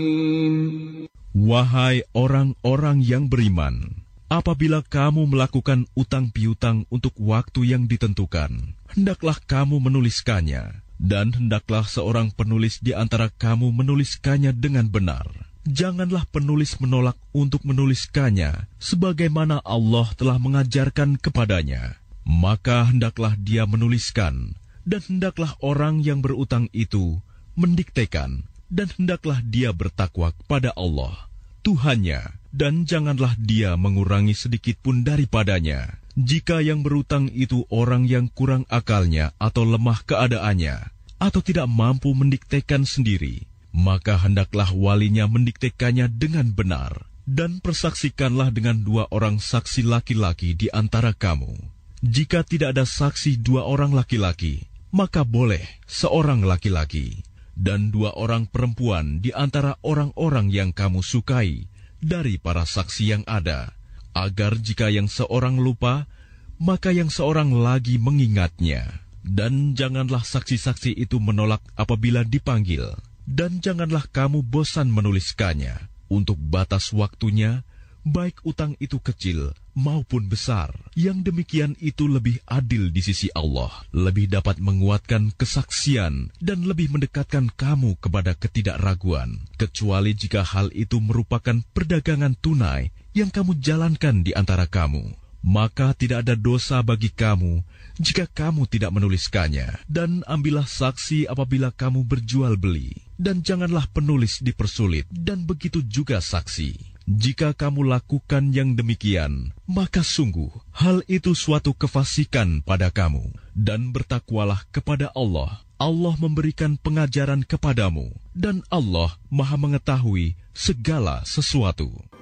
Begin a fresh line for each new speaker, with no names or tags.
Wahai orang-orang yang beriman, apabila kamu melakukan utang piutang untuk waktu yang ditentukan, hendaklah kamu menuliskannya, dan hendaklah seorang penulis di antara kamu menuliskannya dengan benar. Janganlah penulis menolak untuk menuliskannya, sebagaimana Allah telah mengajarkan kepadanya. Maka hendaklah dia menuliskan, dan hendaklah orang yang berutang itu mendiktekan, dan hendaklah dia bertakwa kepada Allah, Tuhannya, dan janganlah dia mengurangi sedikit pun daripadanya. Jika yang berutang itu orang yang kurang akalnya atau lemah keadaannya, atau tidak mampu mendiktekan sendiri, maka hendaklah walinya mendiktekannya dengan benar, dan persaksikanlah dengan 2 orang saksi laki-laki di antara kamu. Jika tidak ada saksi 2 orang laki-laki, maka boleh seorang laki-laki, dan 2 orang perempuan di antara orang-orang yang kamu sukai dari para saksi yang ada, agar jika yang seorang lupa, maka yang seorang lagi mengingatnya. Dan janganlah saksi-saksi itu menolak apabila dipanggil, dan janganlah kamu bosan menuliskannya untuk batas waktunya, baik utang itu kecil maupun besar. Yang demikian itu lebih adil di sisi Allah, lebih dapat menguatkan kesaksian dan lebih mendekatkan kamu kepada ketidakraguan, kecuali jika hal itu merupakan perdagangan tunai yang kamu jalankan di antara kamu. Maka tidak ada dosa bagi kamu jika kamu tidak menuliskannya. Dan ambillah saksi apabila kamu berjual beli, dan janganlah penulis dipersulit, dan begitu juga saksi. Jika kamu lakukan yang demikian, maka sungguh hal itu suatu kefasikan pada kamu. Dan bertakwalah kepada Allah. Allah memberikan pengajaran kepadamu, dan Allah Maha mengetahui segala sesuatu.